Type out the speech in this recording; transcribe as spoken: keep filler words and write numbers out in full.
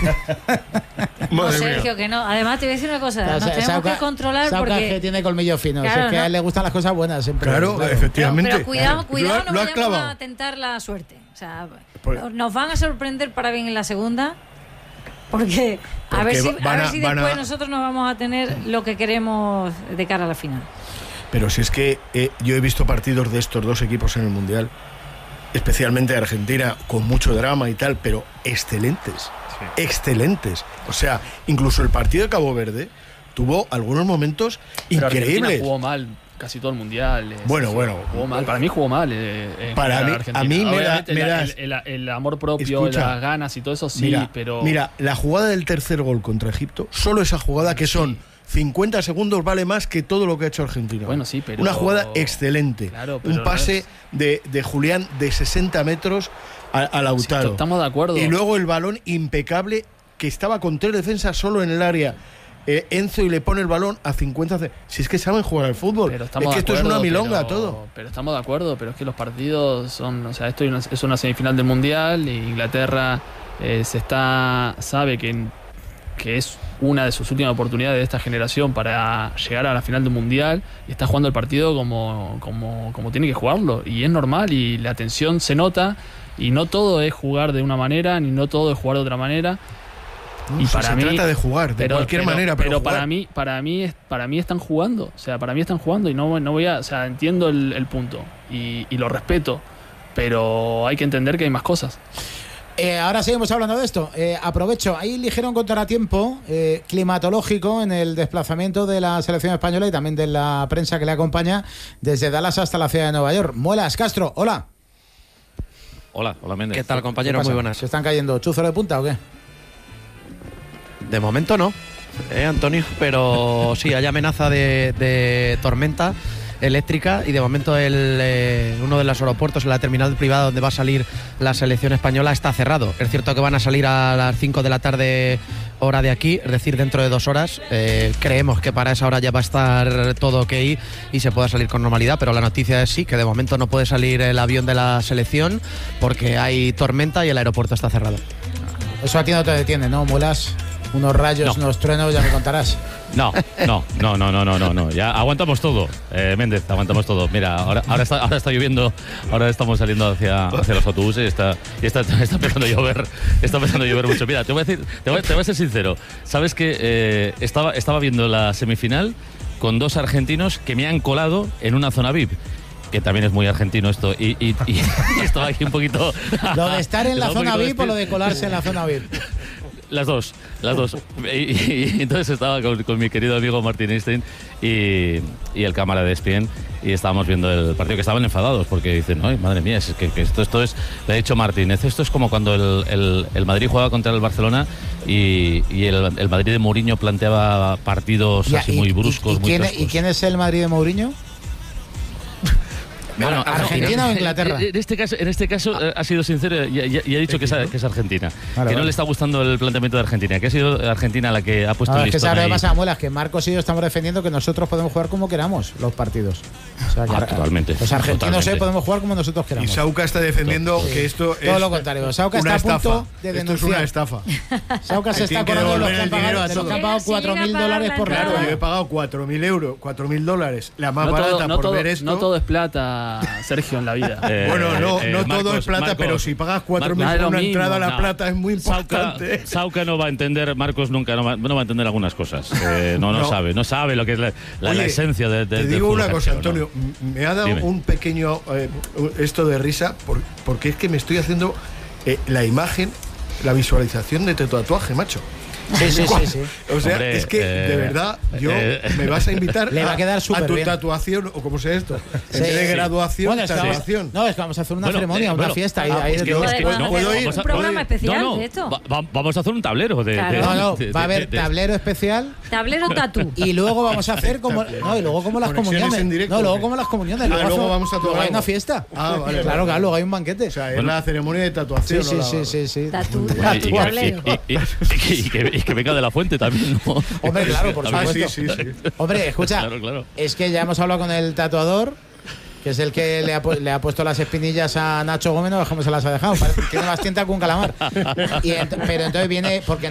No, Sergio, que no. Además, te voy a decir una cosa. Nos tenemos Sauca, que controlar Sauca porque... que tiene colmillo fino. Claro, si es que no. a él le gustan las cosas buenas siempre. Claro, claro. efectivamente. Pero, pero cuidado, claro. cuidado, lo, no lo vayamos clavado. a tentar la suerte. O sea, Por... nos van a sorprender para bien en la segunda. Porque, porque a ver si, a ver si después a... nosotros nos vamos a tener lo que queremos de cara a la final. Pero si es que eh, yo he visto partidos de estos dos equipos en el Mundial, especialmente de Argentina, con mucho drama y tal, pero excelentes, sí. excelentes. O sea, incluso el partido de Cabo Verde tuvo algunos momentos pero increíbles. Argentina jugó mal casi todo el Mundial. Bueno, sí, bueno. Jugó mal. Para mí jugó mal. Eh, para mí, a mí me da, me da el, el, el amor propio, escucha, las ganas y todo eso sí, mira, pero... Mira, la jugada del tercer gol contra Egipto, solo esa jugada que son... cincuenta segundos vale más que todo lo que ha hecho Argentina. Bueno, sí, pero... Una jugada excelente. Claro, pero un pase no es... de, de Julián de sesenta metros a, a Lautaro. Sí, estamos de acuerdo. Y luego el balón impecable que estaba con tres defensas solo en el área. Eh, Enzo y le pone el balón a cincuenta. Si es que saben jugar al fútbol. Pero es que esto acuerdo, es una milonga pero, todo. Pero estamos de acuerdo, pero es que los partidos son... O sea, esto es una semifinal del Mundial y Inglaterra eh, se está sabe que, que es una de sus últimas oportunidades de esta generación para llegar a la final del Mundial y está jugando el partido como, como, como tiene que jugarlo. Y es normal y la tensión se nota y no todo es jugar de una manera ni no todo es jugar de otra manera. No, y o sea, para se mí, trata de jugar de pero, cualquier pero, manera, pero, pero jugar. para mí, para mí, para mí están jugando, o sea, para mí están jugando y no, no voy a, o sea, entiendo el, el punto y, y lo respeto, pero hay que entender que hay más cosas. Eh, ahora seguimos hablando de esto. Eh, aprovecho, hay ligero contratiempo eh, climatológico en el desplazamiento de la selección española y también de la prensa que le acompaña desde Dallas hasta la ciudad de Nueva York. Muelas Castro, hola. Hola, hola Méndez. ¿Qué tal, compañero? Muy buenas. ¿Se están cayendo chuzos de punta o qué? De momento no, ¿eh, Antonio? Pero sí, hay amenaza de, de tormenta eléctrica y de momento el, eh, uno de los aeropuertos, en la terminal privada donde va a salir la selección española, está cerrado. Es cierto que van a salir a las cinco de la tarde hora de aquí, es decir, dentro de dos horas. Eh, creemos que para esa hora ya va a estar todo ok y se pueda salir con normalidad, pero la noticia es sí, que de momento no puede salir el avión de la selección porque hay tormenta y el aeropuerto está cerrado. Eso a ti no te detiene, ¿no, Muelas? Unos rayos, no. unos truenos, ya me contarás. No, no, no, no, no, no, no, no. Ya aguantamos todo, eh, Méndez, aguantamos todo. Mira, ahora, ahora está, ahora está lloviendo, ahora estamos saliendo hacia, hacia los autobuses, está, y está, está empezando a llover, está empezando a llover mucho. Mira, te voy a decir, te voy, te voy a ser sincero. Sabes que eh, estaba, estaba viendo la semifinal con dos argentinos que me han colado en una zona V I P. Que también es muy argentino esto, y, y, y, y estaba aquí un poquito... ¿Lo de estar en la zona V I P o lo de colarse en la zona V I P? Las dos, las dos. Y, y, y entonces estaba con, con mi querido amigo Martin Einstein y, y el cámara de E S P N y estábamos viendo el partido, que estaban enfadados porque dicen, no, madre mía, es que, que esto, esto es, le ha dicho Martínez, esto es como cuando el, el, el Madrid jugaba contra el Barcelona y, y el, el Madrid de Mourinho planteaba partidos ya, así y, muy bruscos, y, y muy quién, toscos. ¿Y quién es el Madrid de Mourinho? Bueno, Argentina o Inglaterra. En este caso, en este caso ah. ha sido sincero y, y, y ha dicho que es, que es Argentina. Vale, que vale. no le está gustando el planteamiento de Argentina, que ha sido Argentina la que ha puesto no, el listón. Es que sabe ahí. lo que pasa, Muelas, que Marcos y yo estamos defendiendo que nosotros podemos jugar como queramos los partidos. O sea, que ah, totalmente. Los argentinos totalmente. Eh, podemos jugar como nosotros queramos. Y Sauca está defendiendo sí. que esto es todo lo contrario. Sauca está estafa. a punto de denunciar. Esto es una estafa. Sauca se está acordando de los que han pagado, de los que han pagado cuatro mil dólares por claro, nada. yo he pagado cuatro mil euros, cuatro mil dólares, la más no barata todo, no por todo, ver esto. No todo es plata, Sergio, en la vida. Eh, bueno, no, eh, no Marcos, todo es plata, Marcos, pero si pagas cuatro mil Marcos, por una mismo, entrada a la no. plata es muy importante. Sauca, Sauca no va a entender, Marcos nunca no va, no va a entender algunas cosas. Eh, no, no, no sabe, no sabe lo que es la, la, Oye, la esencia de, de te digo de una cosa, Sergio, Antonio, ¿no? me ha dado Dime. un pequeño eh, esto de risa por, porque es que me estoy haciendo eh, la imagen, la visualización de tu tatuaje, macho. Sí, sí, sí, sí. O sea, Hombre, es que eh, de verdad yo eh, me vas a invitar le va a, quedar a, a tu bien. tatuación o como sea esto, sí, en vez de sí. graduación, bueno, es que tatuación. vamos, no, es que vamos a hacer una bueno, ceremonia, eh, una bueno, fiesta. ah, ahí, ahí pues de que, todo. es que Podemos puedo hacer ir. un programa ¿puedo ir? especial no, no, de esto. Va, va, vamos a hacer un tablero de, claro. de, No, no, de, de, va a haber de, de, tablero especial. Tablero tatú. Y luego vamos a hacer como no, y luego como las Conexiones comuniones. en directo, No, luego ¿qué? como las comuniones. Ah, luego, luego hace- vamos a tomar luego hay algo. una fiesta. Ah, vale, claro, vale. claro, luego hay un banquete. O sea, es Bueno. la ceremonia de Sí, tatuación. sí, ¿no? sí, sí, sí. Tatú, y, tatú, y, tablero. y, y, y, y, que, y que venga de la fuente también, ¿no? Hombre, claro, por Ah, supuesto. sí, sí, sí. Hombre, escucha, Claro, claro. es que ya hemos hablado con el tatuador, que es el que le ha, pu- le ha puesto las espinillas a Nacho Gómez, no cómo se las ha dejado, parece- tiene más tinta que un calamar. Y ent- pero entonces viene, porque